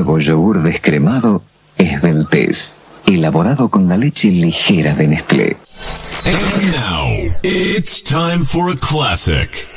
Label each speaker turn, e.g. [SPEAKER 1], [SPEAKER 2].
[SPEAKER 1] nuevo yogur descremado es del Tess, elaborado con la leche ligera de Nestlé.
[SPEAKER 2] And now, it's time for a classic.